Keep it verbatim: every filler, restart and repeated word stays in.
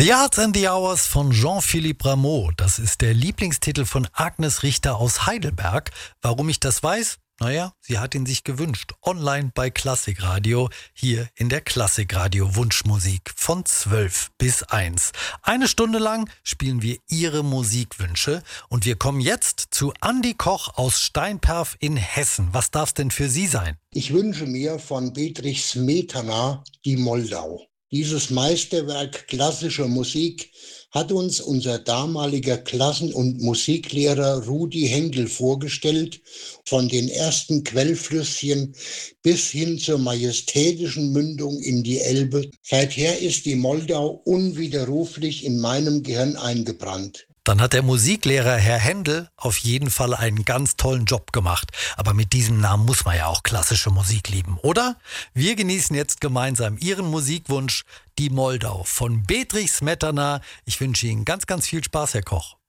The Arts and the Hours von Jean-Philippe Rameau. Das ist der Lieblingstitel von Agnes Richter aus Heidelberg. Warum ich das weiß? Naja, sie hat ihn sich gewünscht. Online bei Klassikradio, hier in der Klassikradio Wunschmusik von zwölf bis eins. Eine Stunde lang spielen wir ihre Musikwünsche und wir kommen jetzt zu Andi Koch aus Steinperf in Hessen. Was darf's denn für Sie sein? Ich wünsche mir von Bedřich Smetana die Moldau. Dieses Meisterwerk klassischer Musik hat uns unser damaliger Klassen- und Musiklehrer Rudi Henkel vorgestellt, von den ersten Quellflüsschen bis hin zur majestätischen Mündung in die Elbe. Seither ist die Moldau unwiderruflich in meinem Gehirn eingebrannt. Dann hat der Musiklehrer Herr Händel auf jeden Fall einen ganz tollen Job gemacht. Aber mit diesem Namen muss man ja auch klassische Musik lieben, oder? Wir genießen jetzt gemeinsam Ihren Musikwunsch, die Moldau von Bedřich Smetana. Ich wünsche Ihnen ganz, ganz viel Spaß, Herr Koch.